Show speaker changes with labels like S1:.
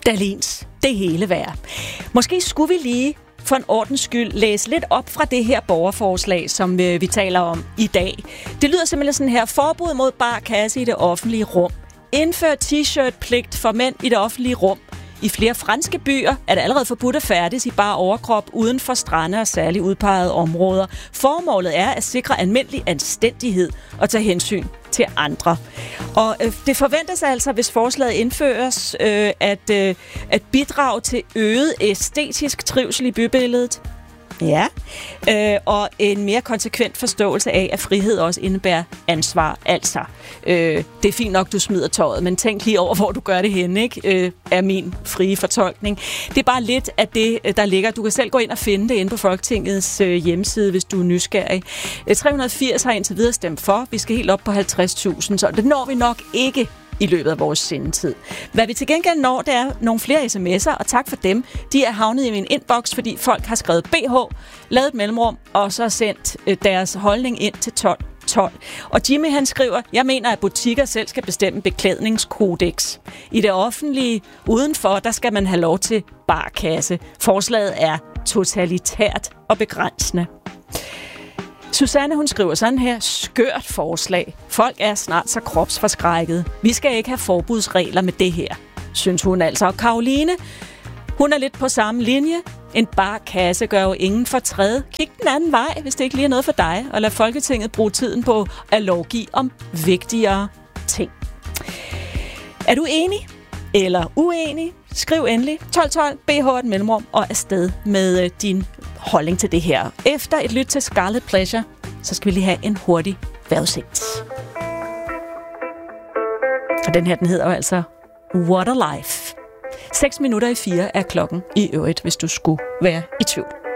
S1: Dahlins det hele værd. Måske skulle vi lige for en ordens skyld læse lidt op fra det her borgerforslag, som vi taler om i dag. Det lyder simpelthen sådan her: forbud mod bar kasse i det offentlige rum. Indfør t-shirt-pligt for mænd i det offentlige rum. I flere franske byer er det allerede forbudt at færdes i bar overkrop uden for strande og særligt udpegede områder. Formålet er at sikre almindelig anstændighed og tage hensyn til andre. Og det forventes altså, hvis forslaget indføres, at bidrage til øget æstetisk trivsel i bybilledet. Ja, og en mere konsekvent forståelse af, at frihed også indebærer ansvar. Altså, det er fint nok, du smider tøjet, men tænk lige over, hvor du gør det henne, ikke? Er min frie fortolkning. Det er bare lidt af det, der ligger. Du kan selv gå ind og finde det inde på Folketingets hjemmeside, hvis du er nysgerrig. 380 har indtil videre stemt for. Vi skal helt op på 50.000, så det når vi nok ikke i løbet af vores sendetid. Hvad vi til gengæld når, det er nogle flere sms'er, og tak for dem. De er havnet i min inbox, fordi folk har skrevet BH, lavet et mellemrum, og så sendt deres holdning ind til 12. Og Jimmy, han skriver: jeg mener, at butikker selv skal bestemme beklædningskodex. I det offentlige udenfor, der skal man have lov til barkasse. Forslaget er totalitært og begrænsende. Susanne, hun skriver sådan her: skørt forslag. Folk er snart så kropsforskrækket. Vi skal ikke have forbudsregler med det her, synes hun altså. Og Karoline, hun er lidt på samme linje. En barkasse gør jo ingen fortræd. Kig den anden vej, hvis det ikke lige er noget for dig, og lad Folketinget bruge tiden på at lovgive om vigtigere ting. Er du enig eller uenig? Skriv endelig 1212 BH et mellemrum og afsted med din holdning til det her. Efter et lyt til Scarlet Pleasure, så skal vi lige have en hurtig vejrudsigt. Og den her, den hedder jo altså What a Life. 6 minutter i 4 er klokken i øvrigt, hvis du skulle være i tvivl.